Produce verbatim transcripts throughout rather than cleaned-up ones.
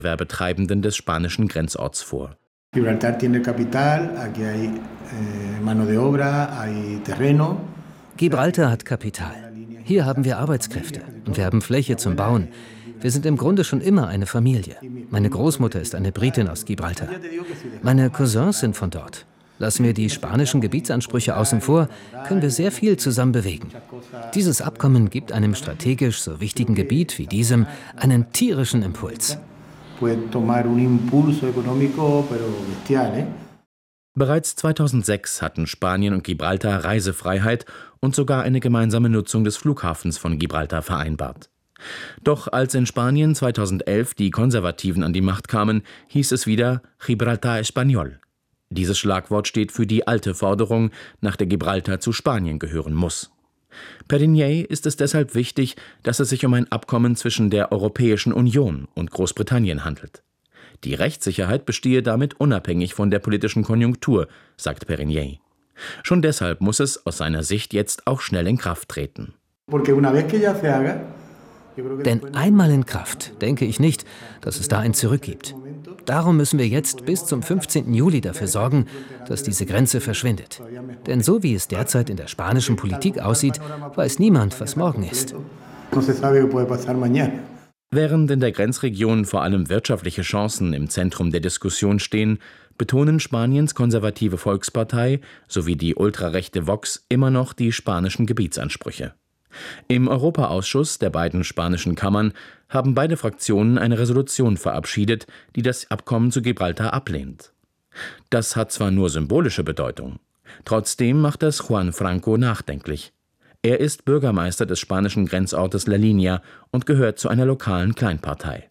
Werbetreibenden des spanischen Grenzorts vor. Gibraltar tiene capital, aquí hay eh, mano de obra, hay terreno. Gibraltar hat Kapital. Hier haben wir Arbeitskräfte und wir haben Fläche zum Bauen. Wir sind im Grunde schon immer eine Familie. Meine Großmutter ist eine Britin aus Gibraltar. Meine Cousins sind von dort. Lassen wir die spanischen Gebietsansprüche außen vor, können wir sehr viel zusammen bewegen. Dieses Abkommen gibt einem strategisch so wichtigen Gebiet wie diesem einen tierischen Impuls. Bereits zweitausendsechs hatten Spanien und Gibraltar Reisefreiheit und sogar eine gemeinsame Nutzung des Flughafens von Gibraltar vereinbart. Doch als in Spanien zweitausendelf die Konservativen an die Macht kamen, hieß es wieder Gibraltar Español. Dieses Schlagwort steht für die alte Forderung, nach der Gibraltar zu Spanien gehören muss. Perriñey ist es deshalb wichtig, dass es sich um ein Abkommen zwischen der Europäischen Union und Großbritannien handelt. Die Rechtssicherheit bestehe damit unabhängig von der politischen Konjunktur, sagt Perriñey. Schon deshalb muss es aus seiner Sicht jetzt auch schnell in Kraft treten. Denn einmal in Kraft denke ich nicht, dass es da ein Zurück gibt. Darum müssen wir jetzt bis zum fünfzehnten Juli dafür sorgen, dass diese Grenze verschwindet. Denn so wie es derzeit in der spanischen Politik aussieht, weiß niemand, was morgen ist. Während in der Grenzregion vor allem wirtschaftliche Chancen im Zentrum der Diskussion stehen, betonen Spaniens konservative Volkspartei sowie die ultrarechte Vox immer noch die spanischen Gebietsansprüche. Im Europaausschuss der beiden spanischen Kammern haben beide Fraktionen eine Resolution verabschiedet, die das Abkommen zu Gibraltar ablehnt. Das hat zwar nur symbolische Bedeutung, trotzdem macht es Juan Franco nachdenklich. Er ist Bürgermeister des spanischen Grenzortes La Línea und gehört zu einer lokalen Kleinpartei.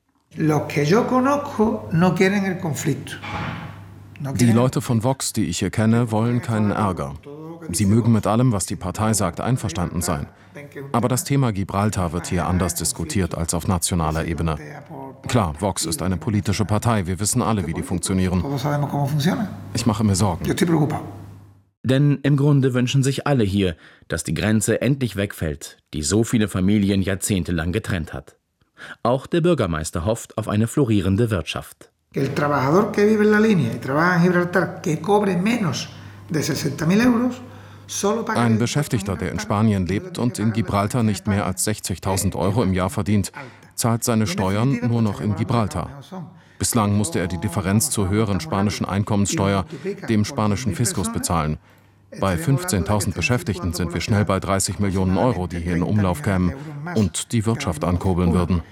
Die Leute von Vox, die ich hier kenne, wollen keinen Ärger. Sie mögen mit allem, was die Partei sagt, einverstanden sein. Aber das Thema Gibraltar wird hier anders diskutiert als auf nationaler Ebene. Klar, Vox ist eine politische Partei, wir wissen alle, wie die funktionieren. Ich mache mir Sorgen. Denn im Grunde wünschen sich alle hier, dass die Grenze endlich wegfällt, die so viele Familien jahrzehntelang getrennt hat. Auch der Bürgermeister hofft auf eine florierende Wirtschaft. El trabajador que vive en La Línea y trabaja en Gibraltar, que cobre menos de sesenta mil euros. Ein Beschäftigter, der in Spanien lebt und in Gibraltar nicht mehr als sechzigtausend Euro im Jahr verdient, zahlt seine Steuern nur noch in Gibraltar. Bislang musste er die Differenz zur höheren spanischen Einkommenssteuer dem spanischen Fiskus bezahlen. Bei fünfzehntausend Beschäftigten sind wir schnell bei dreißig Millionen Euro, die hier in Umlauf kämen und die Wirtschaft ankurbeln würden.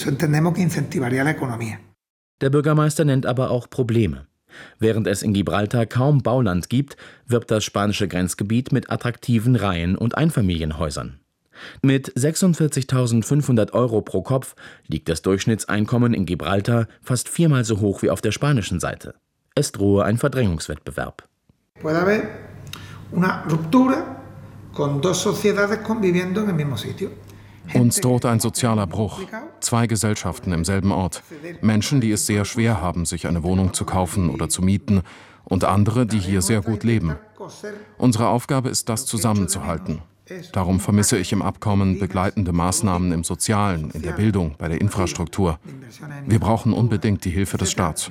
Der Bürgermeister nennt aber auch Probleme. Während es in Gibraltar kaum Bauland gibt, wirbt das spanische Grenzgebiet mit attraktiven Reihen- und Einfamilienhäusern. Mit sechsundvierzigtausendfünfhundert Euro pro Kopf liegt das Durchschnittseinkommen in Gibraltar fast viermal so hoch wie auf der spanischen Seite. Es drohe ein Verdrängungswettbewerb. Puede haber una ruptura con dos sociedades conviviendo en el mismo sitio. Uns droht ein sozialer Bruch. Zwei Gesellschaften im selben Ort. Menschen, die es sehr schwer haben, sich eine Wohnung zu kaufen oder zu mieten, und andere, die hier sehr gut leben. Unsere Aufgabe ist, das zusammenzuhalten. Darum vermisse ich im Abkommen begleitende Maßnahmen im Sozialen, in der Bildung, bei der Infrastruktur. Wir brauchen unbedingt die Hilfe des Staats.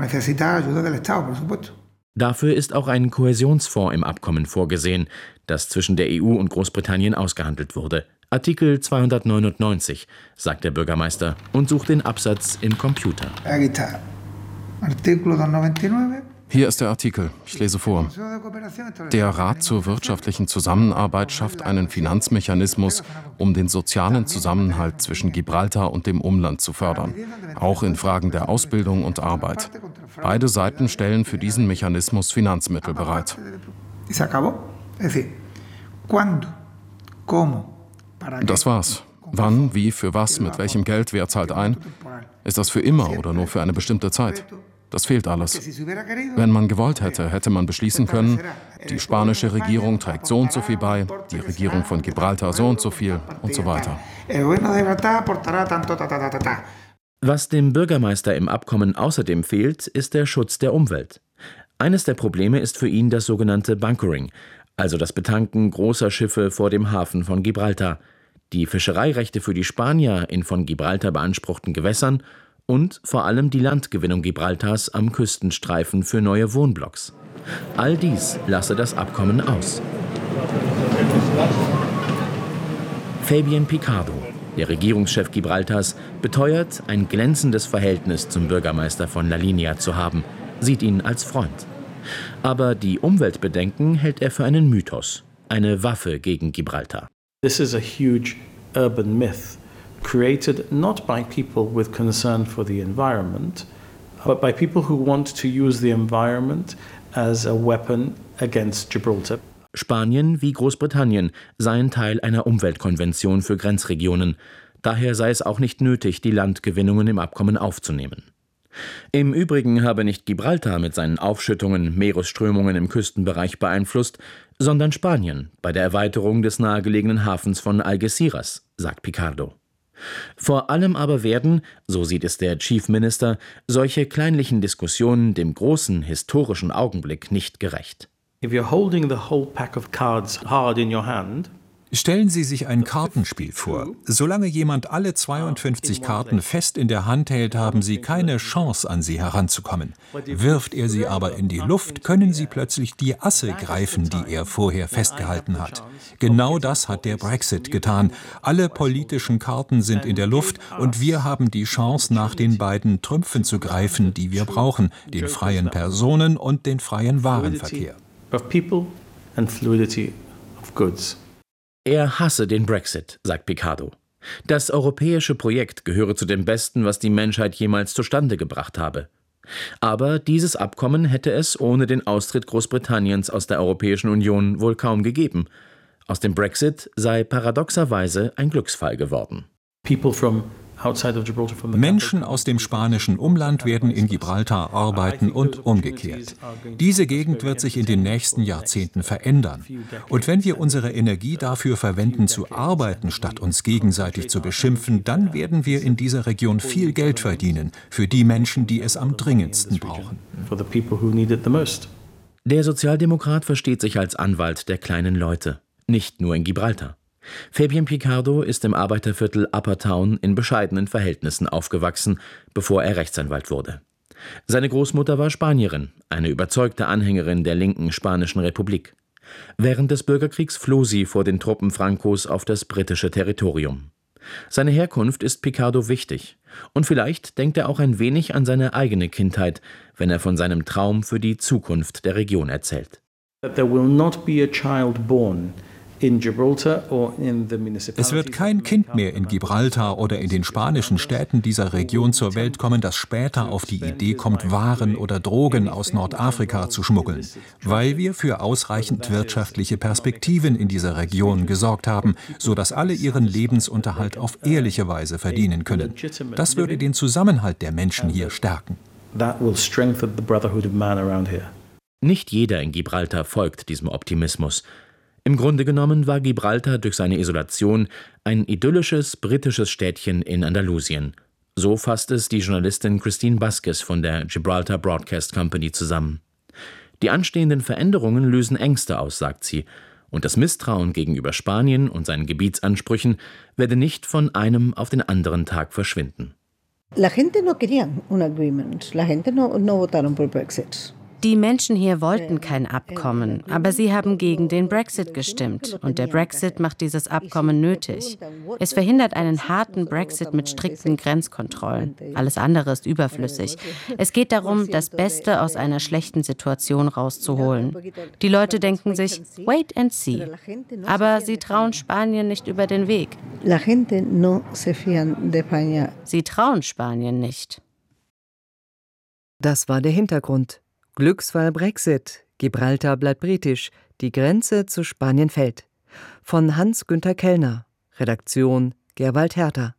Dafür ist auch ein Kohäsionsfonds im Abkommen vorgesehen, das zwischen der E U und Großbritannien ausgehandelt wurde. Artikel zweihundertneunundneunzig, sagt der Bürgermeister und sucht den Absatz im Computer. Hier ist der Artikel. Ich lese vor. Der Rat zur wirtschaftlichen Zusammenarbeit schafft einen Finanzmechanismus, um den sozialen Zusammenhalt zwischen Gibraltar und dem Umland zu fördern, auch in Fragen der Ausbildung und Arbeit. Beide Seiten stellen für diesen Mechanismus Finanzmittel bereit. Das war's. Wann, wie, für was, mit welchem Geld, wer zahlt ein? Ist das für immer oder nur für eine bestimmte Zeit? Das fehlt alles. Wenn man gewollt hätte, hätte man beschließen können, die spanische Regierung trägt so und so viel bei, die Regierung von Gibraltar so und so viel und so weiter. Was dem Bürgermeister im Abkommen außerdem fehlt, ist der Schutz der Umwelt. Eines der Probleme ist für ihn das sogenannte Bunkering, also das Betanken großer Schiffe vor dem Hafen von Gibraltar, die Fischereirechte für die Spanier in von Gibraltar beanspruchten Gewässern und vor allem die Landgewinnung Gibraltars am Küstenstreifen für neue Wohnblocks. All dies lasse das Abkommen aus. Fabian Picardo, der Regierungschef Gibraltars, beteuert, ein glänzendes Verhältnis zum Bürgermeister von La Línea zu haben, sieht ihn als Freund. Aber die Umweltbedenken hält er für einen Mythos, eine Waffe gegen Gibraltar. This is a huge urban myth created not by people with concern for the environment, but by people who want to use the environment as a weapon against Gibraltar. Spanien wie Großbritannien seien Teil einer Umweltkonvention für Grenzregionen. Daher sei es auch nicht nötig, die Landgewinnungen im Abkommen aufzunehmen. Im Übrigen habe nicht Gibraltar mit seinen Aufschüttungen Meeresströmungen im Küstenbereich beeinflusst, sondern Spanien bei der Erweiterung des nahegelegenen Hafens von Algeciras, sagt Picardo. Vor allem aber werden, so sieht es der Chief Minister, solche kleinlichen Diskussionen dem großen historischen Augenblick nicht gerecht. If you're holding the whole pack of cards hard in your hand, stellen Sie sich ein Kartenspiel vor. Solange jemand alle zweiundfünfzig Karten fest in der Hand hält, haben Sie keine Chance, an sie heranzukommen. Wirft er sie aber in die Luft, können Sie plötzlich die Asse greifen, die er vorher festgehalten hat. Genau das hat der Brexit getan. Alle politischen Karten sind in der Luft und wir haben die Chance, nach den beiden Trümpfen zu greifen, die wir brauchen, den freien Personen- und den freien Warenverkehr. Of people and fluidity of goods. Er hasse den Brexit, sagt Picardo. Das europäische Projekt gehöre zu dem Besten, was die Menschheit jemals zustande gebracht habe. Aber dieses Abkommen hätte es ohne den Austritt Großbritanniens aus der Europäischen Union wohl kaum gegeben. Aus dem Brexit sei paradoxerweise ein Glücksfall geworden. People from Menschen aus dem spanischen Umland werden in Gibraltar arbeiten und umgekehrt. Diese Gegend wird sich in den nächsten Jahrzehnten verändern. Und wenn wir unsere Energie dafür verwenden, zu arbeiten, statt uns gegenseitig zu beschimpfen, dann werden wir in dieser Region viel Geld verdienen für die Menschen, die es am dringendsten brauchen. Der Sozialdemokrat versteht sich als Anwalt der kleinen Leute, nicht nur in Gibraltar. Fabian Picardo ist im Arbeiterviertel Upper Town in bescheidenen Verhältnissen aufgewachsen, bevor er Rechtsanwalt wurde. Seine Großmutter war Spanierin, eine überzeugte Anhängerin der linken Spanischen Republik. Während des Bürgerkriegs floh sie vor den Truppen Francos auf das britische Territorium. Seine Herkunft ist Picardo wichtig. Und vielleicht denkt er auch ein wenig an seine eigene Kindheit, wenn er von seinem Traum für die Zukunft der Region erzählt. There will not be a child born. Es wird kein Kind mehr in Gibraltar oder in den spanischen Städten dieser Region zur Welt kommen, das später auf die Idee kommt, Waren oder Drogen aus Nordafrika zu schmuggeln, weil wir für ausreichend wirtschaftliche Perspektiven in dieser Region gesorgt haben, sodass alle ihren Lebensunterhalt auf ehrliche Weise verdienen können. Das würde den Zusammenhalt der Menschen hier stärken. Nicht jeder in Gibraltar folgt diesem Optimismus. Im Grunde genommen war Gibraltar durch seine Isolation ein idyllisches britisches Städtchen in Andalusien. So fasst es die Journalistin Christine Vasquez von der Gibraltar Broadcast Company zusammen. Die anstehenden Veränderungen lösen Ängste aus, sagt sie, und das Misstrauen gegenüber Spanien und seinen Gebietsansprüchen werde nicht von einem auf den anderen Tag verschwinden. La gente no quería un agreement. La gente no, no votaron por Brexit. Die Menschen hier wollten kein Abkommen, aber sie haben gegen den Brexit gestimmt. Und der Brexit macht dieses Abkommen nötig. Es verhindert einen harten Brexit mit strikten Grenzkontrollen. Alles andere ist überflüssig. Es geht darum, das Beste aus einer schlechten Situation rauszuholen. Die Leute denken sich, wait and see. Aber sie trauen Spanien nicht über den Weg. Sie trauen Spanien nicht. Das war der Hintergrund. Glücksfall Brexit, Gibraltar bleibt britisch, die Grenze zu Spanien fällt. Von Hans-Günther Kellner, Redaktion Gerwald Herter.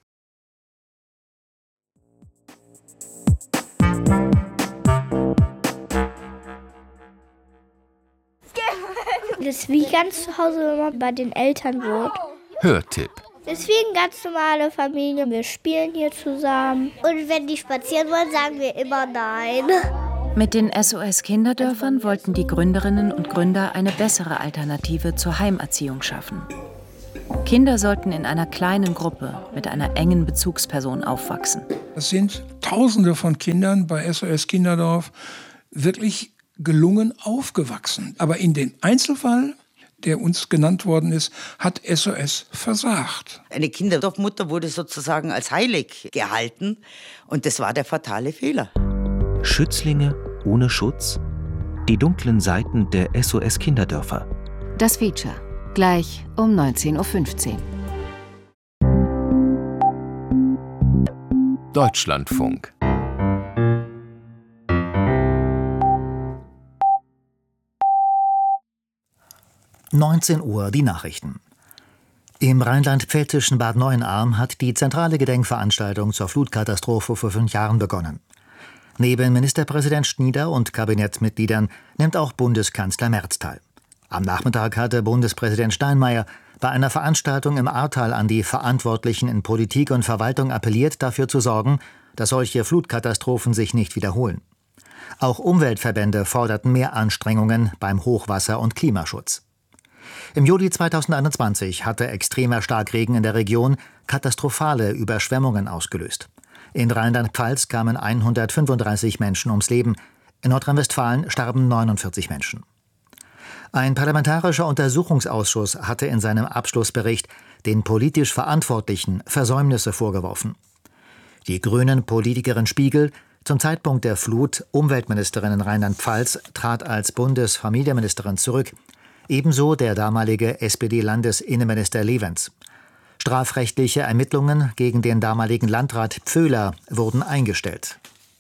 Das ist wie ganz zu Hause, wenn man bei den Eltern wohnt. Hörtipp. Das ist wie eine ganz normale Familie. Wir spielen hier zusammen. Und wenn die spazieren wollen, sagen wir immer nein. Mit den S O S-Kinderdörfern wollten die Gründerinnen und Gründer eine bessere Alternative zur Heimerziehung schaffen. Kinder sollten in einer kleinen Gruppe mit einer engen Bezugsperson aufwachsen. Es sind Tausende von Kindern bei S O S Kinderdorf wirklich gelungen aufgewachsen. Aber in den Einzelfall, der uns genannt worden ist, hat S O S versagt. Eine Kinderdorfmutter wurde sozusagen als heilig gehalten und das war der fatale Fehler. Schützlinge ohne Schutz? Die dunklen Seiten der S O S Kinderdörfer. Das Feature. Gleich um neunzehn Uhr fünfzehn. Deutschlandfunk. neunzehn Uhr, die Nachrichten. Im rheinland-pfälzischen Bad Neuenahr hat die zentrale Gedenkveranstaltung zur Flutkatastrophe vor fünf Jahren begonnen. Neben Ministerpräsident Schnieder und Kabinettsmitgliedern nimmt auch Bundeskanzler Merz teil. Am Nachmittag hatte Bundespräsident Steinmeier bei einer Veranstaltung im Ahrtal an die Verantwortlichen in Politik und Verwaltung appelliert, dafür zu sorgen, dass solche Flutkatastrophen sich nicht wiederholen. Auch Umweltverbände forderten mehr Anstrengungen beim Hochwasser- und Klimaschutz. Im Juli zweitausendeinundzwanzig hatte extremer Starkregen in der Region katastrophale Überschwemmungen ausgelöst. In Rheinland-Pfalz kamen hundertfünfunddreißig Menschen ums Leben, in Nordrhein-Westfalen starben neunundvierzig Menschen. Ein parlamentarischer Untersuchungsausschuss hatte in seinem Abschlussbericht den politisch Verantwortlichen Versäumnisse vorgeworfen. Die Grünen-Politikerin Spiegel, zum Zeitpunkt der Flut Umweltministerin in Rheinland-Pfalz, trat als Bundesfamilienministerin zurück, ebenso der damalige S P D-Landesinnenminister Levens. Strafrechtliche Ermittlungen gegen den damaligen Landrat Pföhler wurden eingestellt.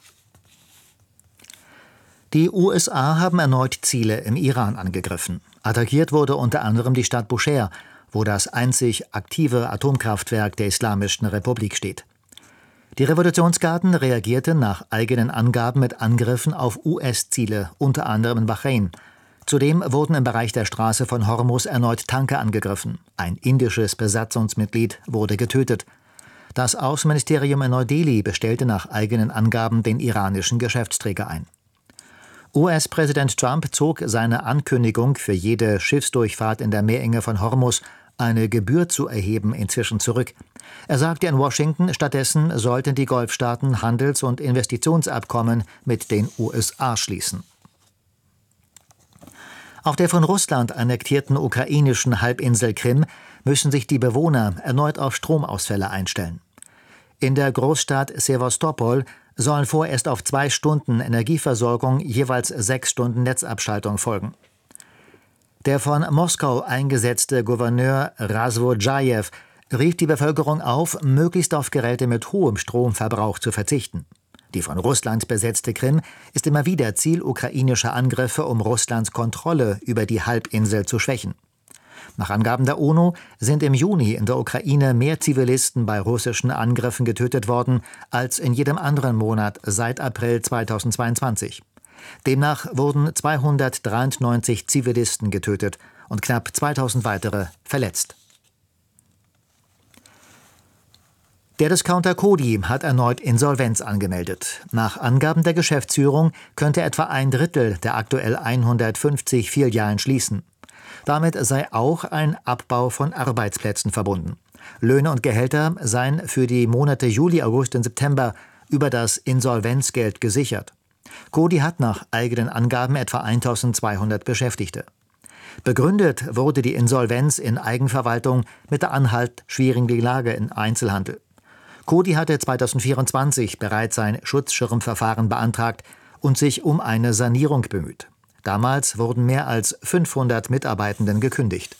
Die U S A haben erneut Ziele im Iran angegriffen. Attackiert wurde unter anderem die Stadt Bushehr, wo das einzig aktive Atomkraftwerk der Islamischen Republik steht. Die Revolutionsgarden reagierten nach eigenen Angaben mit Angriffen auf U S-Ziele, unter anderem in Bahrain. Zudem wurden im Bereich der Straße von Hormuz erneut Tanker angegriffen. Ein indisches Besatzungsmitglied wurde getötet. Das Außenministerium in Neu-Delhi bestellte nach eigenen Angaben den iranischen Geschäftsträger ein. U S-Präsident Trump zog seine Ankündigung, für jede Schiffsdurchfahrt in der Meerenge von Hormuz eine Gebühr zu erheben, inzwischen zurück. Er sagte in Washington, stattdessen sollten die Golfstaaten Handels- und Investitionsabkommen mit den U S A schließen. Auf der von Russland annektierten ukrainischen Halbinsel Krim müssen sich die Bewohner erneut auf Stromausfälle einstellen. In der Großstadt Sewastopol sollen vorerst auf zwei Stunden Energieversorgung jeweils sechs Stunden Netzabschaltung folgen. Der von Moskau eingesetzte Gouverneur Raswodjajew rief die Bevölkerung auf, möglichst auf Geräte mit hohem Stromverbrauch zu verzichten. Die von Russland besetzte Krim ist immer wieder Ziel ukrainischer Angriffe, um Russlands Kontrolle über die Halbinsel zu schwächen. Nach Angaben der UNO sind im Juni in der Ukraine mehr Zivilisten bei russischen Angriffen getötet worden als in jedem anderen Monat seit April zweitausendzweiundzwanzig. Demnach wurden zweihundertdreiundneunzig Zivilisten getötet und knapp zweitausend weitere verletzt. Der Discounter Coty hat erneut Insolvenz angemeldet. Nach Angaben der Geschäftsführung könnte etwa ein Drittel der aktuell hundertfünfzig Filialen schließen. Damit sei auch ein Abbau von Arbeitsplätzen verbunden. Löhne und Gehälter seien für die Monate Juli, August und September über das Insolvenzgeld gesichert. Coty hat nach eigenen Angaben etwa eintausendzweihundert Beschäftigte. Begründet wurde die Insolvenz in Eigenverwaltung mit der anhaltend schwierigen Lage im Einzelhandel. Coty hatte zweitausendvierundzwanzig bereits sein Schutzschirmverfahren beantragt und sich um eine Sanierung bemüht. Damals wurden mehr als fünfhundert Mitarbeitenden gekündigt.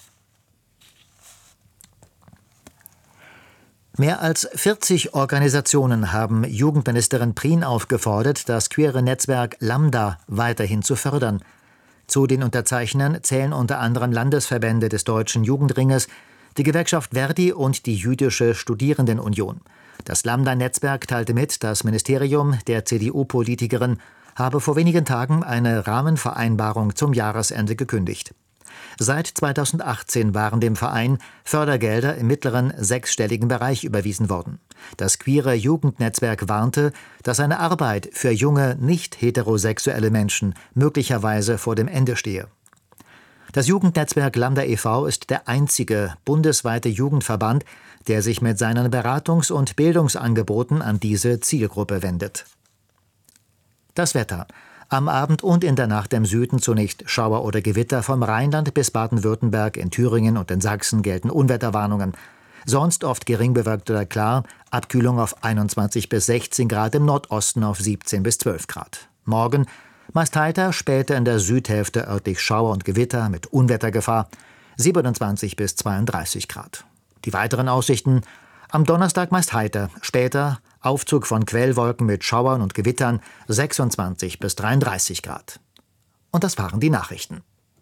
Mehr als vierzig Organisationen haben Jugendministerin Prien aufgefordert, das queere Netzwerk Lambda weiterhin zu fördern. Zu den Unterzeichnern zählen unter anderem Landesverbände des Deutschen Jugendringes, die Gewerkschaft Verdi und die Jüdische Studierendenunion. Das Lambda-Netzwerk teilte mit, das Ministerium der C D U-Politikerin habe vor wenigen Tagen eine Rahmenvereinbarung zum Jahresende gekündigt. Seit zweitausendachtzehn waren dem Verein Fördergelder im mittleren sechsstelligen Bereich überwiesen worden. Das queere Jugendnetzwerk warnte, dass seine Arbeit für junge, nicht heterosexuelle Menschen möglicherweise vor dem Ende stehe. Das Jugendnetzwerk Lambda e V ist der einzige bundesweite Jugendverband, der sich mit seinen Beratungs- und Bildungsangeboten an diese Zielgruppe wendet. Das Wetter. Am Abend und in der Nacht im Süden zunächst Schauer oder Gewitter, vom Rheinland bis Baden-Württemberg, in Thüringen und in Sachsen gelten Unwetterwarnungen. Sonst oft gering bewölkt oder klar, Abkühlung auf einundzwanzig bis sechzehn Grad, im Nordosten auf siebzehn bis zwölf Grad. Morgen meist heiter, später in der Südhälfte örtlich Schauer und Gewitter mit Unwettergefahr, siebenundzwanzig bis zweiunddreißig Grad. Die weiteren Aussichten: am Donnerstag meist heiter, später Aufzug von Quellwolken mit Schauern und Gewittern, sechsundzwanzig bis dreiunddreißig Grad. Und das waren die Nachrichten.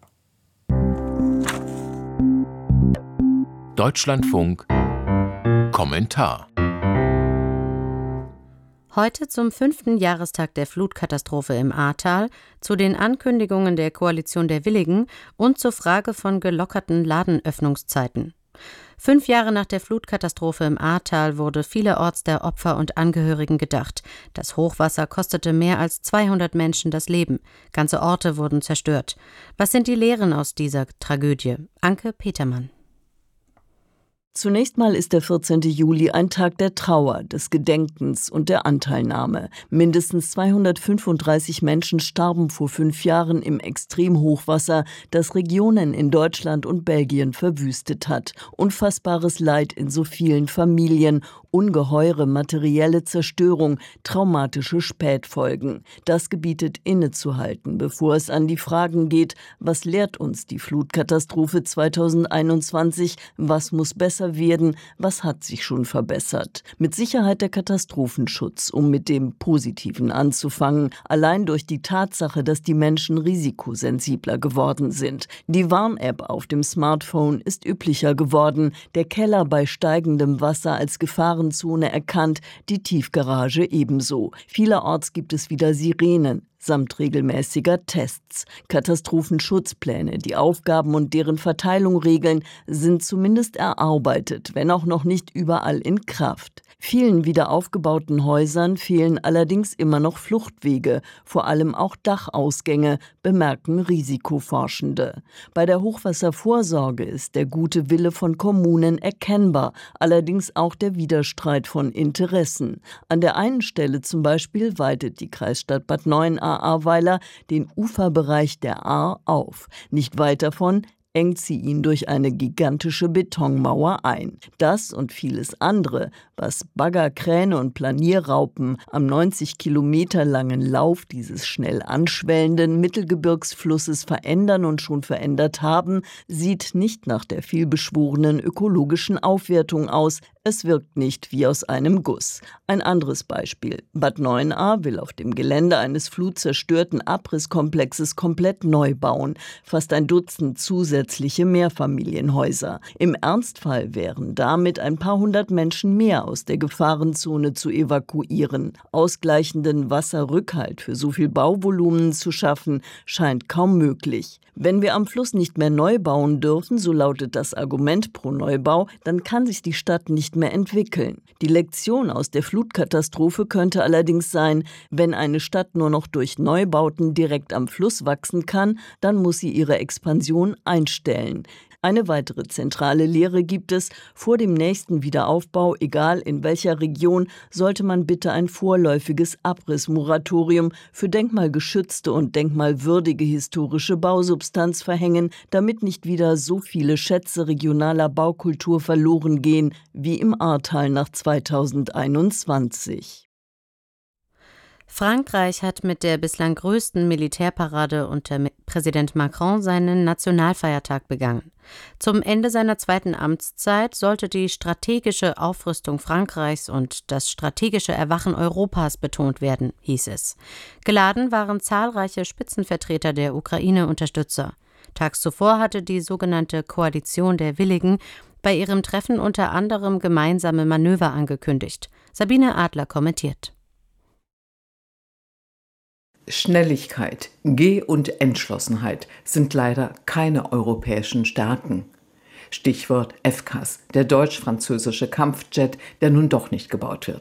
Deutschlandfunk Kommentar. Heute zum fünften Jahrestag der Flutkatastrophe im Ahrtal, zu den Ankündigungen der Koalition der Willigen und zur Frage von gelockerten Ladenöffnungszeiten. Fünf Jahre nach der Flutkatastrophe im Ahrtal wurde vielerorts der Opfer und Angehörigen gedacht. Das Hochwasser kostete mehr als zweihundert Menschen das Leben. Ganze Orte wurden zerstört. Was sind die Lehren aus dieser Tragödie? Anke Petermann. Zunächst mal ist der vierzehnte Juli ein Tag der Trauer, des Gedenkens und der Anteilnahme. Mindestens zweihundertfünfunddreißig Menschen starben vor fünf Jahren im Extremhochwasser, das Regionen in Deutschland und Belgien verwüstet hat. Unfassbares Leid in so vielen Familien, ungeheure materielle Zerstörung, traumatische Spätfolgen. Das gebietet innezuhalten, bevor es an die Fragen geht: Was lehrt uns die Flutkatastrophe zweitausendeinundzwanzig? Was muss besser werden? Was hat sich schon verbessert? Mit Sicherheit der Katastrophenschutz, um mit dem Positiven anzufangen, allein durch die Tatsache, dass die Menschen risikosensibler geworden sind. Die Warn-App auf dem Smartphone ist üblicher geworden, der Keller bei steigendem Wasser als Gefahrenzone erkannt, die Tiefgarage ebenso. Vielerorts gibt es wieder Sirenen samt regelmäßiger Tests. Katastrophenschutzpläne, die Aufgaben und deren Verteilung regeln, sind zumindest erarbeitet, wenn auch noch nicht überall in Kraft. Vielen wieder aufgebauten Häusern fehlen allerdings immer noch Fluchtwege, vor allem auch Dachausgänge, bemerken Risikoforschende. Bei der Hochwasservorsorge ist der gute Wille von Kommunen erkennbar, allerdings auch der Widerstreit von Interessen. An der einen Stelle zum Beispiel weitet die Kreisstadt Bad Neuenahr-Ahrweiler den Uferbereich der Ahr auf. Nicht weit davon engt sie ihn durch eine gigantische Betonmauer ein. Das und vieles andere, was Bagger, Kräne und Planierraupen am neunzig Kilometer langen Lauf dieses schnell anschwellenden Mittelgebirgsflusses verändern und schon verändert haben, sieht nicht nach der vielbeschworenen ökologischen Aufwertung aus. Es wirkt nicht wie aus einem Guss. Ein anderes Beispiel. Bad Neuenahr will auf dem Gelände eines flutzerstörten Abrisskomplexes komplett neu bauen. Fast ein Dutzend zusätzliche Mehrfamilienhäuser. Im Ernstfall wären damit ein paar hundert Menschen mehr aus der Gefahrenzone zu evakuieren. Ausgleichenden Wasserrückhalt für so viel Bauvolumen zu schaffen, scheint kaum möglich. Wenn wir am Fluss nicht mehr neu bauen dürfen, so lautet das Argument pro Neubau, dann kann sich die Stadt nicht mehr entwickeln. Die Lektion aus der Flutkatastrophe könnte allerdings sein: Wenn eine Stadt nur noch durch Neubauten direkt am Fluss wachsen kann, dann muss sie ihre Expansion einstellen. Eine weitere zentrale Lehre gibt es: Vor dem nächsten Wiederaufbau, egal in welcher Region, sollte man bitte ein vorläufiges Abrissmoratorium für denkmalgeschützte und denkmalwürdige historische Bausubstanz verhängen, damit nicht wieder so viele Schätze regionaler Baukultur verloren gehen wie im Ahrtal nach zweitausendeinundzwanzig. Frankreich hat mit der bislang größten Militärparade unter Präsident Macron seinen Nationalfeiertag begangen. Zum Ende seiner zweiten Amtszeit sollte die strategische Aufrüstung Frankreichs und das strategische Erwachen Europas betont werden, hieß es. Geladen waren zahlreiche Spitzenvertreter der Ukraine-Unterstützer. Tags zuvor hatte die sogenannte Koalition der Willigen bei ihrem Treffen unter anderem gemeinsame Manöver angekündigt. Sabine Adler kommentiert. Schnelligkeit, Geh- und Entschlossenheit sind leider keine europäischen Stärken. Stichwort F C A S, der deutsch-französische Kampfjet, der nun doch nicht gebaut wird.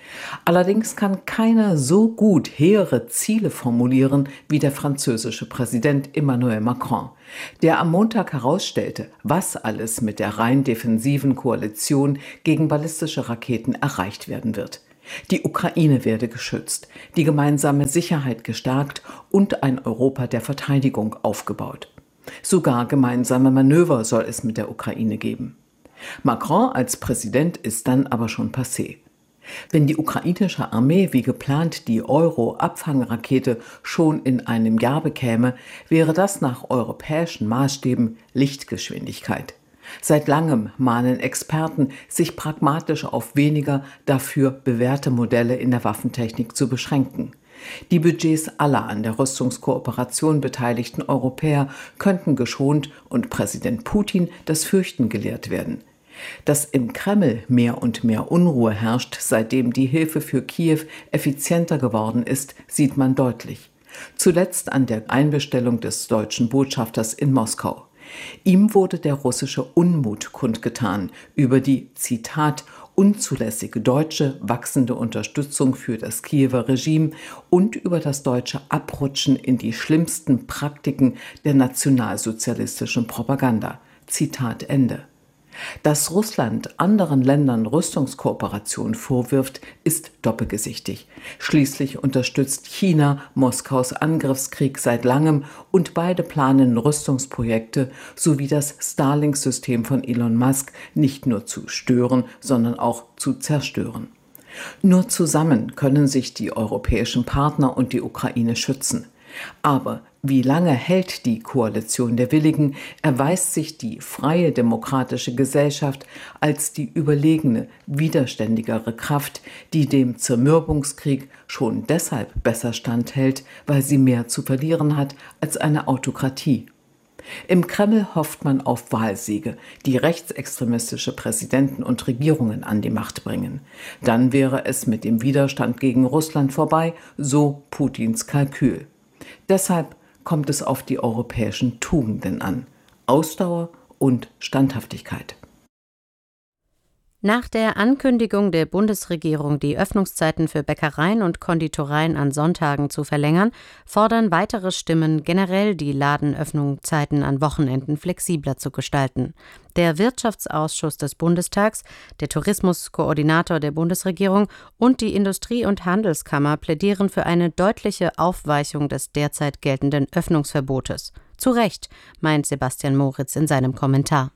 Allerdings kann keiner so gut hehre Ziele formulieren wie der französische Präsident Emmanuel Macron, der am Montag herausstellte, was alles mit der rein defensiven Koalition gegen ballistische Raketen erreicht werden wird. Die Ukraine werde geschützt, die gemeinsame Sicherheit gestärkt und ein Europa der Verteidigung aufgebaut. Sogar gemeinsame Manöver soll es mit der Ukraine geben. Macron als Präsident ist dann aber schon passé. Wenn die ukrainische Armee wie geplant die Euro-Abfangrakete schon in einem Jahr bekäme, wäre das nach europäischen Maßstäben Lichtgeschwindigkeit. Seit langem mahnen Experten, sich pragmatisch auf weniger, dafür bewährte Modelle in der Waffentechnik zu beschränken. Die Budgets aller an der Rüstungskooperation beteiligten Europäer könnten geschont und Präsident Putin das Fürchten gelehrt werden. Dass im Kreml mehr und mehr Unruhe herrscht, seitdem die Hilfe für Kiew effizienter geworden ist, sieht man deutlich. Zuletzt an der Einbestellung des deutschen Botschafters in Moskau. Ihm wurde der russische Unmut kundgetan über die, Zitat, unzulässige deutsche wachsende Unterstützung für das Kiewer Regime und über das deutsche Abrutschen in die schlimmsten Praktiken der nationalsozialistischen Propaganda. Zitat Ende. Dass Russland anderen Ländern Rüstungskooperation vorwirft, ist doppelgesichtig. Schließlich unterstützt China Moskaus Angriffskrieg seit langem und beide planen Rüstungsprojekte sowie das Starlink-System von Elon Musk nicht nur zu stören, sondern auch zu zerstören. Nur zusammen können sich die europäischen Partner und die Ukraine schützen. Aber wie lange hält die Koalition der Willigen, erweist sich die freie demokratische Gesellschaft als die überlegene, widerständigere Kraft, die dem Zermürbungskrieg schon deshalb besser standhält, weil sie mehr zu verlieren hat als eine Autokratie. Im Kreml hofft man auf Wahlsiege, die rechtsextremistische Präsidenten und Regierungen an die Macht bringen. Dann wäre es mit dem Widerstand gegen Russland vorbei, so Putins Kalkül. Deshalb kommt es auf die europäischen Tugenden an: Ausdauer und Standhaftigkeit. Nach der Ankündigung der Bundesregierung, die Öffnungszeiten für Bäckereien und Konditoreien an Sonntagen zu verlängern, fordern weitere Stimmen, generell die Ladenöffnungszeiten an Wochenenden flexibler zu gestalten. Der Wirtschaftsausschuss des Bundestags, der Tourismuskoordinator der Bundesregierung und die Industrie- und Handelskammer plädieren für eine deutliche Aufweichung des derzeit geltenden Öffnungsverbotes. Zu Recht, meint Sebastian Moritz in seinem Kommentar.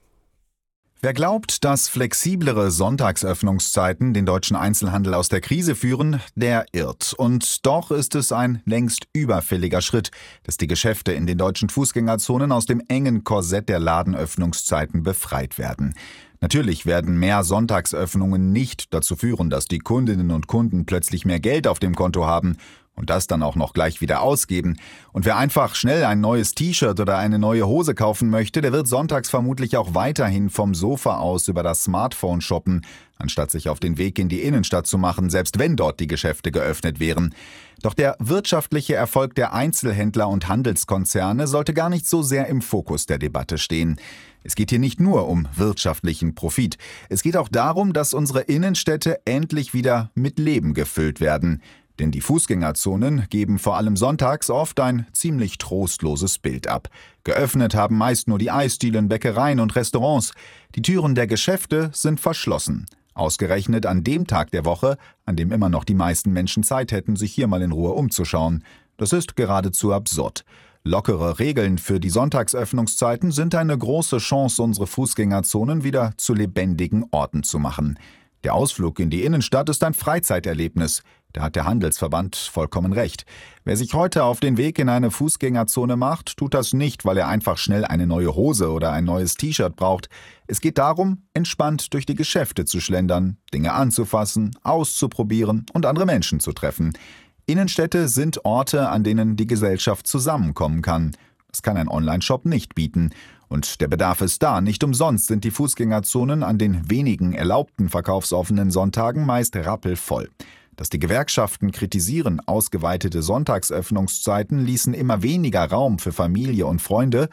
Wer glaubt, dass flexiblere Sonntagsöffnungszeiten den deutschen Einzelhandel aus der Krise führen, der irrt. Und doch ist es ein längst überfälliger Schritt, dass die Geschäfte in den deutschen Fußgängerzonen aus dem engen Korsett der Ladenöffnungszeiten befreit werden. Natürlich werden mehr Sonntagsöffnungen nicht dazu führen, dass die Kundinnen und Kunden plötzlich mehr Geld auf dem Konto haben und das dann auch noch gleich wieder ausgeben. Und wer einfach schnell ein neues T-Shirt oder eine neue Hose kaufen möchte, der wird sonntags vermutlich auch weiterhin vom Sofa aus über das Smartphone shoppen, anstatt sich auf den Weg in die Innenstadt zu machen, selbst wenn dort die Geschäfte geöffnet wären. Doch der wirtschaftliche Erfolg der Einzelhändler und Handelskonzerne sollte gar nicht so sehr im Fokus der Debatte stehen. Es geht hier nicht nur um wirtschaftlichen Profit. Es geht auch darum, dass unsere Innenstädte endlich wieder mit Leben gefüllt werden. Denn die Fußgängerzonen geben vor allem sonntags oft ein ziemlich trostloses Bild ab. Geöffnet haben meist nur die Eisdielen, Bäckereien und Restaurants. Die Türen der Geschäfte sind verschlossen. Ausgerechnet an dem Tag der Woche, an dem immer noch die meisten Menschen Zeit hätten, sich hier mal in Ruhe umzuschauen. Das ist geradezu absurd. Lockere Regeln für die Sonntagsöffnungszeiten sind eine große Chance, unsere Fußgängerzonen wieder zu lebendigen Orten zu machen. Der Ausflug in die Innenstadt ist ein Freizeiterlebnis. Da hat der Handelsverband vollkommen recht. Wer sich heute auf den Weg in eine Fußgängerzone macht, tut das nicht, weil er einfach schnell eine neue Hose oder ein neues T-Shirt braucht. Es geht darum, entspannt durch die Geschäfte zu schlendern, Dinge anzufassen, auszuprobieren und andere Menschen zu treffen. Innenstädte sind Orte, an denen die Gesellschaft zusammenkommen kann. Das kann ein Onlineshop nicht bieten. Und der Bedarf ist da. Nicht umsonst sind die Fußgängerzonen an den wenigen erlaubten verkaufsoffenen Sonntagen meist rappelvoll. Dass die Gewerkschaften kritisieren, ausgeweitete Sonntagsöffnungszeiten ließen immer weniger Raum für Familie und Freunde.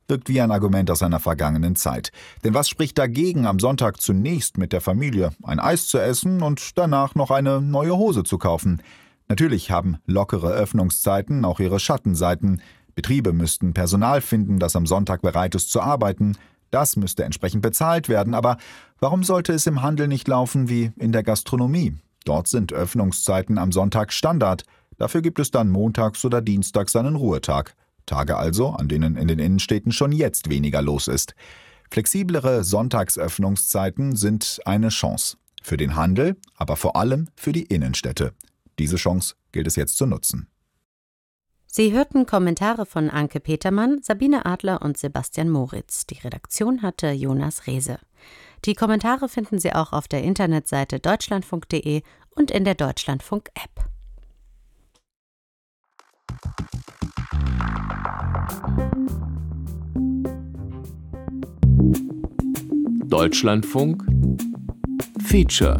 wirkt wie ein Argument aus einer vergangenen Zeit. Denn was spricht dagegen, am Sonntag zunächst mit der Familie ein Eis zu essen und danach noch eine neue Hose zu kaufen? Natürlich haben lockere Öffnungszeiten auch ihre Schattenseiten. Betriebe müssten Personal finden, das am Sonntag bereit ist zu arbeiten. Das müsste entsprechend bezahlt werden. Aber warum sollte es im Handel nicht laufen wie in der Gastronomie? Dort sind Öffnungszeiten am Sonntag Standard. Dafür gibt es dann montags oder dienstags einen Ruhetag. Tage also, an denen in den Innenstädten schon jetzt weniger los ist. Flexiblere Sonntagsöffnungszeiten sind eine Chance. Für den Handel, aber vor allem für die Innenstädte. Diese Chance gilt es jetzt zu nutzen. Sie hörten Kommentare von Anke Petermann, Sabine Adler und Sebastian Moritz. Die Redaktion hatte Jonas Rehse. Die Kommentare finden Sie auch auf der Internetseite deutschlandfunk punkt de und in der Deutschlandfunk-App. Deutschlandfunk Feature.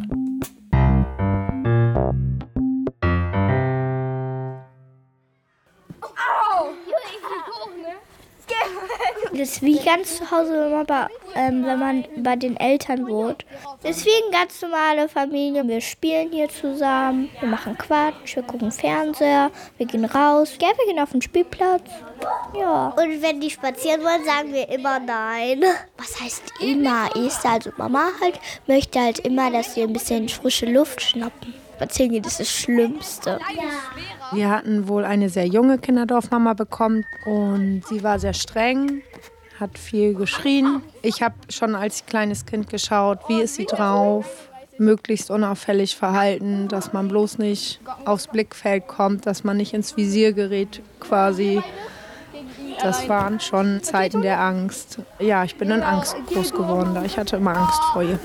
Das ist wie ganz zu Hause, wenn man bei, ähm, wenn man bei den Eltern wohnt. Das ist wie eine ganz normale Familie. Wir spielen hier zusammen, wir machen Quatsch, wir gucken Fernseher, wir gehen raus. Ja, wir gehen auf den Spielplatz. Ja. Und wenn die spazieren wollen, sagen wir immer nein. Was heißt immer? Esther, also Mama halt, möchte halt immer, dass wir ein bisschen frische Luft schnappen. Spazieren gehen ist das Schlimmste. Wir hatten wohl eine sehr junge Kinderdorfmama bekommen und sie war sehr streng, hat viel geschrien. Ich habe schon als kleines Kind geschaut, wie ist sie drauf, möglichst unauffällig verhalten, dass man bloß nicht aufs Blickfeld kommt, dass man nicht ins Visier gerät quasi. Das waren schon Zeiten der Angst. Ja, ich bin in Angst groß geworden, da ich hatte immer Angst vor ihr.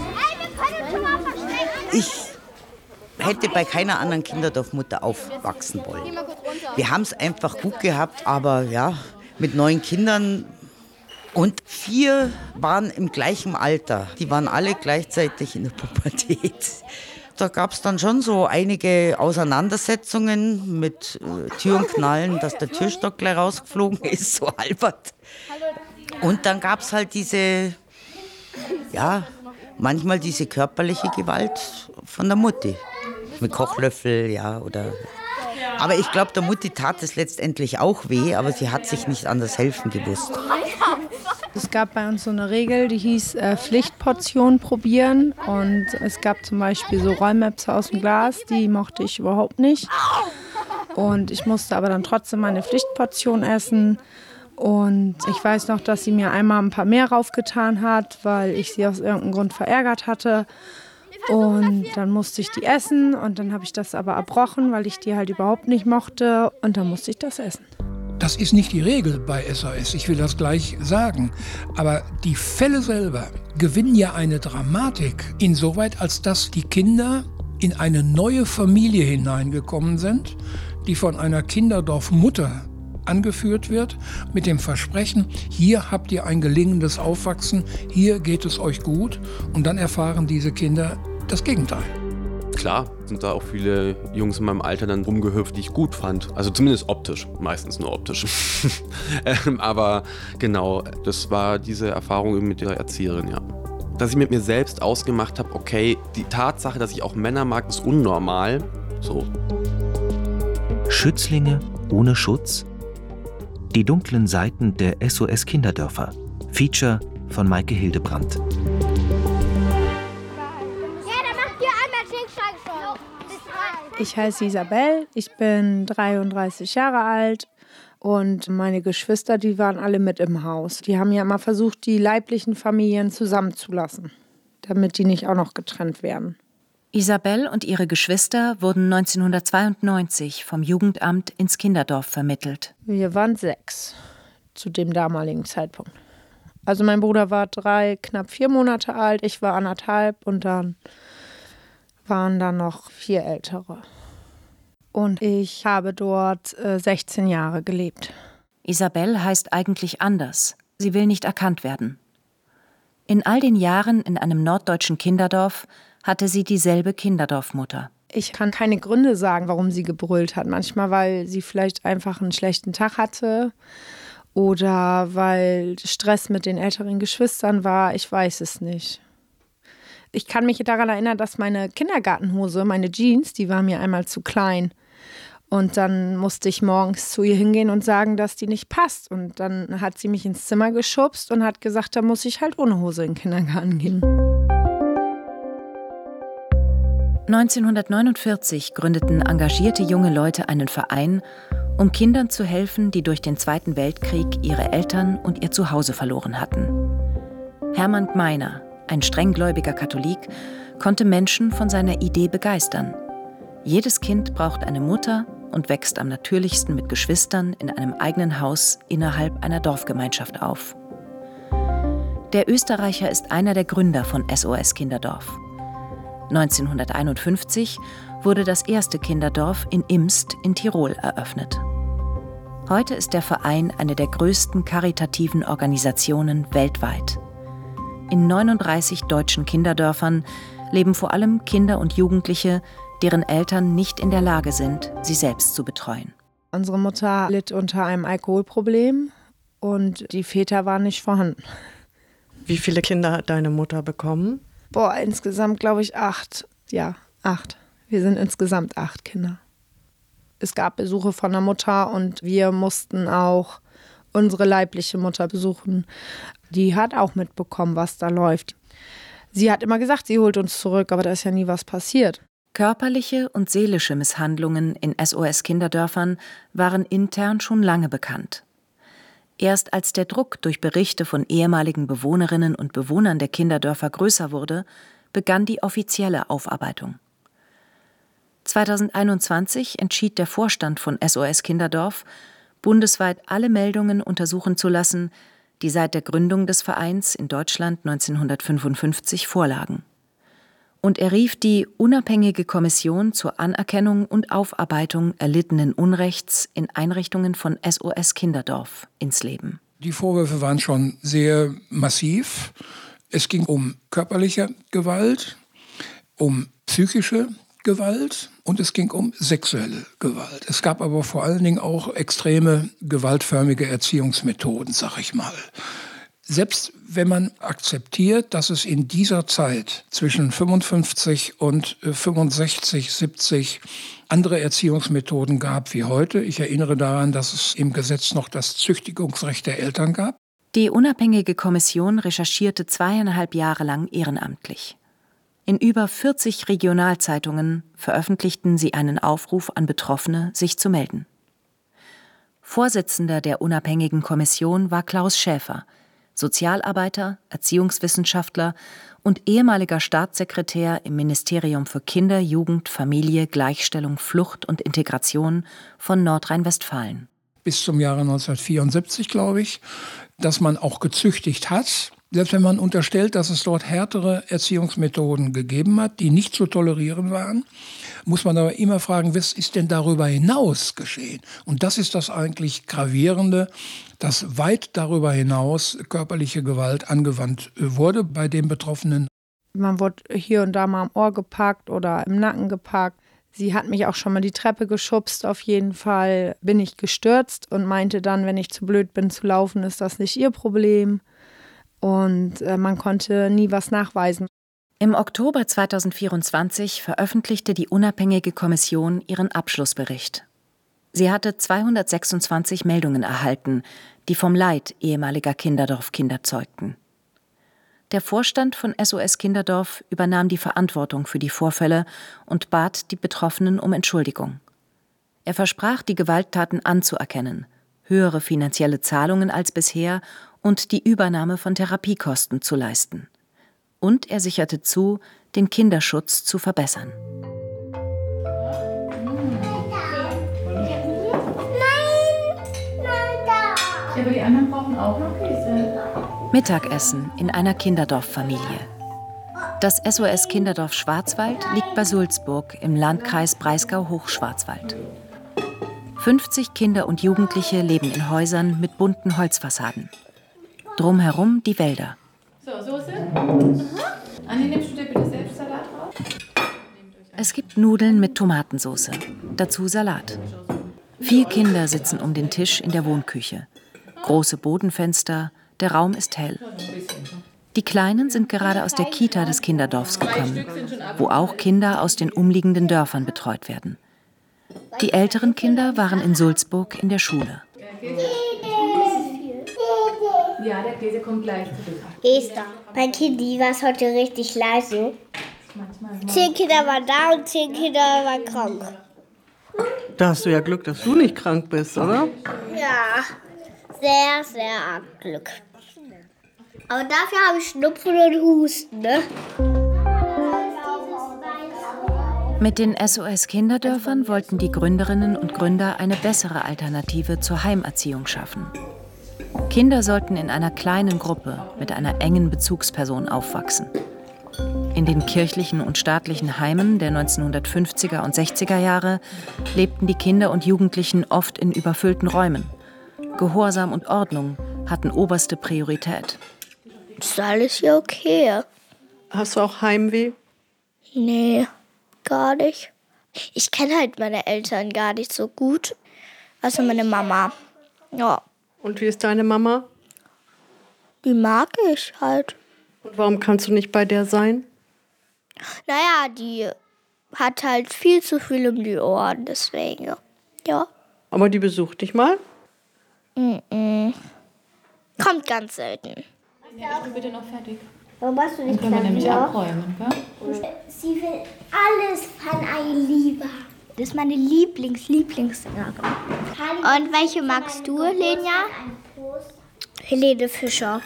Ich hätte bei keiner anderen Kinderdorfmutter aufwachsen wollen. Wir haben es einfach gut gehabt, aber ja, mit neun Kindern und vier waren im gleichen Alter. Die waren alle gleichzeitig in der Pubertät. Da gab es dann schon so einige Auseinandersetzungen mit äh, Tür und Knallen, dass der Türstock gleich rausgeflogen ist, so albert. Und dann gab es halt diese, ja, manchmal diese körperliche Gewalt von der Mutti. Mit Kochlöffel, ja, oder. Aber ich glaube, der Mutti tat es letztendlich auch weh, aber sie hat sich nicht anders helfen gewusst. Es gab bei uns so eine Regel, die hieß äh, Pflichtportion probieren. Und es gab zum Beispiel so Rollmöpse aus dem Glas, die mochte ich überhaupt nicht. Und ich musste aber dann trotzdem meine Pflichtportion essen. Und ich weiß noch, dass sie mir einmal ein paar mehr raufgetan hat, weil ich sie aus irgendeinem Grund verärgert hatte. Und dann musste ich die essen und dann habe ich das aber erbrochen, weil ich die halt überhaupt nicht mochte und dann musste ich das essen. Das ist nicht die Regel bei S O S, ich will das gleich sagen. Aber die Fälle selber gewinnen ja eine Dramatik, insoweit als dass die Kinder in eine neue Familie hineingekommen sind, die von einer Kinderdorfmutter angeführt wird, mit dem Versprechen, hier habt ihr ein gelingendes Aufwachsen, hier geht es euch gut. Und dann erfahren diese Kinder das Gegenteil. Klar sind da auch viele Jungs in meinem Alter dann rumgehüpft, die ich gut fand. Also zumindest optisch, meistens nur optisch. ähm, aber genau, das war diese Erfahrung mit der Erzieherin, ja. Dass ich mit mir selbst ausgemacht habe, okay, die Tatsache, dass ich auch Männer mag, ist unnormal. So. Schützlinge ohne Schutz? Die dunklen Seiten der S O S Kinderdörfer. Feature von Maike Hildebrandt. Ich heiße Isabel, ich bin dreiunddreißig Jahre alt und meine Geschwister, die waren alle mit im Haus. Die haben ja immer versucht, die leiblichen Familien zusammenzulassen, damit die nicht auch noch getrennt werden. Isabel und ihre Geschwister wurden neunzehnhundertzweiundneunzig vom Jugendamt ins Kinderdorf vermittelt. Wir waren sechs zu dem damaligen Zeitpunkt. Also mein Bruder war drei, knapp vier Monate alt, ich war anderthalb und dann waren da noch vier Ältere. Und ich habe dort äh, sechzehn Jahre gelebt. Isabel heißt eigentlich anders. Sie will nicht erkannt werden. In all den Jahren in einem norddeutschen Kinderdorf hatte sie dieselbe Kinderdorfmutter. Ich kann keine Gründe sagen, warum sie gebrüllt hat. Manchmal, weil sie vielleicht einfach einen schlechten Tag hatte oder weil Stress mit den älteren Geschwistern war, ich weiß es nicht. Ich kann mich daran erinnern, dass meine Kindergartenhose, meine Jeans, die war mir einmal zu klein. Und dann musste ich morgens zu ihr hingehen und sagen, dass die nicht passt. Und dann hat sie mich ins Zimmer geschubst und hat gesagt, da muss ich halt ohne Hose in den Kindergarten gehen. neunzehnhundertneunundvierzig gründeten engagierte junge Leute einen Verein, um Kindern zu helfen, die durch den Zweiten Weltkrieg ihre Eltern und ihr Zuhause verloren hatten. Hermann Gmeiner, ein strenggläubiger Katholik, konnte Menschen von seiner Idee begeistern. Jedes Kind braucht eine Mutter und wächst am natürlichsten mit Geschwistern in einem eigenen Haus innerhalb einer Dorfgemeinschaft auf. Der Österreicher ist einer der Gründer von S O S Kinderdorf. neunzehnhunderteinundfünfzig wurde das erste Kinderdorf in Imst in Tirol eröffnet. Heute ist der Verein eine der größten karitativen Organisationen weltweit. In neununddreißig deutschen Kinderdörfern leben vor allem Kinder und Jugendliche, deren Eltern nicht in der Lage sind, sie selbst zu betreuen. Unsere Mutter litt unter einem Alkoholproblem und die Väter waren nicht vorhanden. Wie viele Kinder hat deine Mutter bekommen? Boah, insgesamt glaube ich acht. Ja, acht. Wir sind insgesamt acht Kinder. Es gab Besuche von der Mutter und wir mussten auch unsere leibliche Mutter besuchen. Die hat auch mitbekommen, was da läuft. Sie hat immer gesagt, sie holt uns zurück, aber da ist ja nie was passiert. Körperliche und seelische Misshandlungen in S O S Kinderdörfern waren intern schon lange bekannt. Erst als der Druck durch Berichte von ehemaligen Bewohnerinnen und Bewohnern der Kinderdörfer größer wurde, begann die offizielle Aufarbeitung. zweitausendeinundzwanzig entschied der Vorstand von S O S Kinderdorf, bundesweit alle Meldungen untersuchen zu lassen, die seit der Gründung des Vereins in Deutschland neunzehnhundertfünfundfünfzig vorlagen. Und er rief die Unabhängige Kommission zur Anerkennung und Aufarbeitung erlittenen Unrechts in Einrichtungen von S O S Kinderdorf ins Leben. Die Vorwürfe waren schon sehr massiv. Es ging um körperliche Gewalt, um psychische Gewalt und es ging um sexuelle Gewalt. Es gab aber vor allen Dingen auch extreme gewaltförmige Erziehungsmethoden, sag ich mal. Selbst wenn man akzeptiert, dass es in dieser Zeit zwischen fünfundfünfzig und fünfundsechzig, siebzig andere Erziehungsmethoden gab wie heute. Ich erinnere daran, dass es im Gesetz noch das Züchtigungsrecht der Eltern gab. Die Unabhängige Kommission recherchierte zweieinhalb Jahre lang ehrenamtlich. In über vierzig Regionalzeitungen veröffentlichten sie einen Aufruf an Betroffene, sich zu melden. Vorsitzender der Unabhängigen Kommission war Klaus Schäfer, Sozialarbeiter, Erziehungswissenschaftler und ehemaliger Staatssekretär im Ministerium für Kinder, Jugend, Familie, Gleichstellung, Flucht und Integration von Nordrhein-Westfalen. Bis zum Jahre neunzehnhundertvierundsiebzig, glaube ich, dass man auch gezüchtigt hat. Selbst wenn man unterstellt, dass es dort härtere Erziehungsmethoden gegeben hat, die nicht zu tolerieren waren, muss man aber immer fragen, was ist denn darüber hinaus geschehen? Und das ist das eigentlich Gravierende, dass weit darüber hinaus körperliche Gewalt angewandt wurde bei den Betroffenen. Man wurde hier und da mal am Ohr gepackt oder im Nacken gepackt. Sie hat mich auch schon mal die Treppe geschubst, auf jeden Fall bin ich gestürzt und meinte dann, wenn ich zu blöd bin zu laufen, ist das nicht ihr Problem. Und äh, man konnte nie was nachweisen. Im Oktober zweitausendvierundzwanzig veröffentlichte die Unabhängige Kommission ihren Abschlussbericht. Sie hatte zweihundertsechsundzwanzig Meldungen erhalten, die vom Leid ehemaliger Kinderdorfkinder zeugten. Der Vorstand von S O S Kinderdorf übernahm die Verantwortung für die Vorfälle und bat die Betroffenen um Entschuldigung. Er versprach, die Gewalttaten anzuerkennen, höhere finanzielle Zahlungen als bisher und die Übernahme von Therapiekosten zu leisten. Und er sicherte zu, den Kinderschutz zu verbessern. Aber die anderen brauchen auch noch Käse. Mittagessen in einer Kinderdorffamilie. Das S O S Kinderdorf Schwarzwald liegt bei Sulzburg im Landkreis Breisgau-Hochschwarzwald. fünfzig Kinder und Jugendliche leben in Häusern mit bunten Holzfassaden. Drumherum die Wälder. So, Soße? Mhm. Anni, nimmst du dir bitte selbst Salat drauf? Es gibt Nudeln mit Tomatensauce, dazu Salat. Vier Kinder sitzen um den Tisch in der Wohnküche. Große Bodenfenster, der Raum ist hell. Die Kleinen sind gerade aus der Kita des Kinderdorfs gekommen, wo auch Kinder aus den umliegenden Dörfern betreut werden. Die älteren Kinder waren in Sulzburg in der Schule. Ja, der Käse kommt gleich zurück. Esther, bei Kindi war es heute richtig leise. Zehn Kinder waren da und zehn Kinder waren krank. Da hast du ja Glück, dass du nicht krank bist, oder? Ja, sehr, sehr arg Glück. Aber dafür habe ich Schnupfen und Husten, ne? Mit den S O S-Kinderdörfern wollten die Gründerinnen und Gründer eine bessere Alternative zur Heimerziehung schaffen. Kinder sollten in einer kleinen Gruppe mit einer engen Bezugsperson aufwachsen. In den kirchlichen und staatlichen Heimen der neunzehnhundertfünfziger und sechziger Jahre lebten die Kinder und Jugendlichen oft in überfüllten Räumen. Gehorsam und Ordnung hatten oberste Priorität. Ist alles hier okay? Hast du auch Heimweh? Nee, gar nicht. Ich kenne halt meine Eltern gar nicht so gut. Also meine Mama. Ja. Und wie ist deine Mama? Die mag ich halt. Und warum kannst du nicht bei der sein? Naja, die hat halt viel zu viel um die Ohren, deswegen. Ja. Aber die besucht dich mal? Mm-mm. Kommt ganz selten. Ja, ich bin bitte noch fertig. Warum machst du nicht Dann können wir nämlich abräumen, gell? Sie will alles von Ailiva. Das ist meine Lieblings-Lieblingssängerin. Und welche magst du, Lenia? Helene Fischer.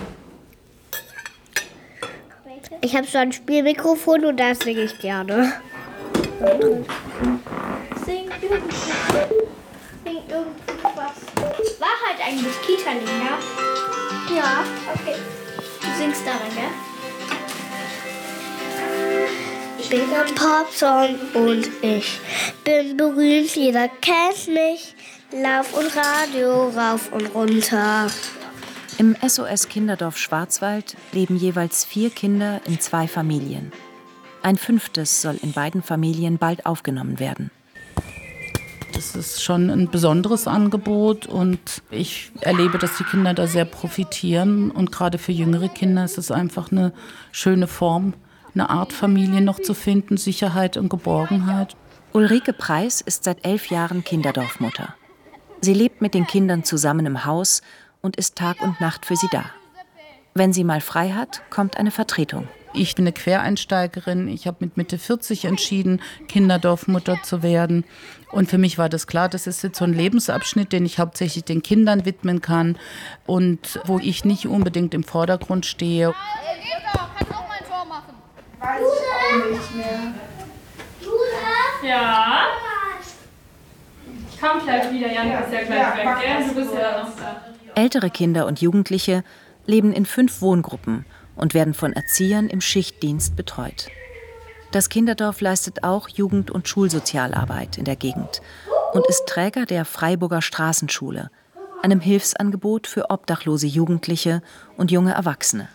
Ich habe so ein Spielmikrofon und da singe ich gerne. Sing irgendwas. Sing irgendwas. War halt ein Kita-Lied, ja? Ja, okay. Du singst darin, ja? Ich bin ein Popsong und ich bin berühmt, jeder kennt mich. Lauf und Radio, rauf und runter. Im S O S-Kinderdorf Schwarzwald leben jeweils vier Kinder in zwei Familien. Ein fünftes soll in beiden Familien bald aufgenommen werden. Das ist schon ein besonderes Angebot und ich erlebe, dass die Kinder da sehr profitieren. Und gerade für jüngere Kinder ist es einfach eine schöne Form, eine Art Familie noch zu finden, Sicherheit und Geborgenheit. Ulrike Preis ist seit elf Jahren Kinderdorfmutter. Sie lebt mit den Kindern zusammen im Haus und ist Tag und Nacht für sie da. Wenn sie mal frei hat, kommt eine Vertretung. Ich bin eine Quereinsteigerin. Ich habe mit Mitte vierzig entschieden, Kinderdorfmutter zu werden. Und für mich war das klar, das ist jetzt so ein Lebensabschnitt, den ich hauptsächlich den Kindern widmen kann und wo ich nicht unbedingt im Vordergrund stehe. Weiß ich auch nicht mehr. Ja? Ich komm gleich wieder, Jan, du bist ja gleich weg, gell? Du bist ja noch da. Ältere Kinder und Jugendliche leben in fünf Wohngruppen und werden von Erziehern im Schichtdienst betreut. Das Kinderdorf leistet auch Jugend- und Schulsozialarbeit in der Gegend und ist Träger der Freiburger Straßenschule, einem Hilfsangebot für obdachlose Jugendliche und junge Erwachsene.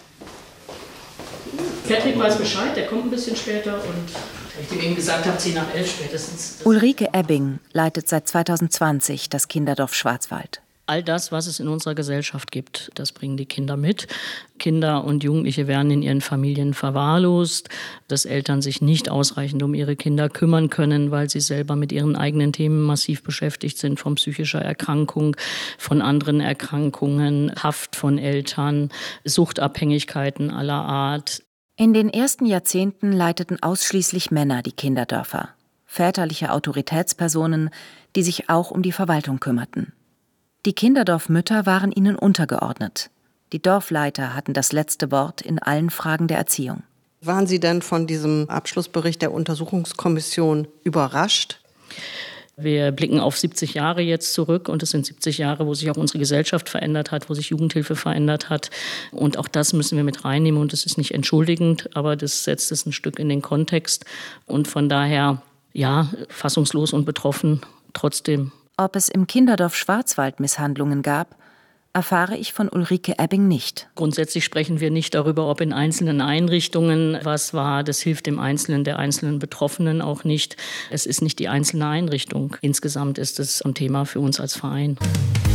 Patrick weiß Bescheid, der kommt ein bisschen später und ich dem eben gesagt habe, zehn nach elf spätestens. Ulrike Ebbing leitet seit zweitausendzwanzig das Kinderdorf Schwarzwald. All das, was es in unserer Gesellschaft gibt, das bringen die Kinder mit. Kinder und Jugendliche werden in ihren Familien verwahrlost, dass Eltern sich nicht ausreichend um ihre Kinder kümmern können, weil sie selber mit ihren eigenen Themen massiv beschäftigt sind, von psychischer Erkrankung, von anderen Erkrankungen, Haft von Eltern, Suchtabhängigkeiten aller Art. In den ersten Jahrzehnten leiteten ausschließlich Männer die Kinderdörfer, väterliche Autoritätspersonen, die sich auch um die Verwaltung kümmerten. Die Kinderdorfmütter waren ihnen untergeordnet. Die Dorfleiter hatten das letzte Wort in allen Fragen der Erziehung. Waren Sie denn von diesem Abschlussbericht der Untersuchungskommission überrascht? Wir blicken auf siebzig Jahre jetzt zurück und es sind siebzig Jahre, wo sich auch unsere Gesellschaft verändert hat, wo sich Jugendhilfe verändert hat. Und auch das müssen wir mit reinnehmen und das ist nicht entschuldigend, aber das setzt es ein Stück in den Kontext. Und von daher, ja, fassungslos und betroffen trotzdem. Ob es im Kinderdorf Schwarzwald Misshandlungen gab, erfahre ich von Ulrike Ebbing nicht. Grundsätzlich sprechen wir nicht darüber, ob in einzelnen Einrichtungen was war. Das hilft dem Einzelnen, der einzelnen Betroffenen auch nicht. Es ist nicht die einzelne Einrichtung. Insgesamt ist es ein Thema für uns als Verein.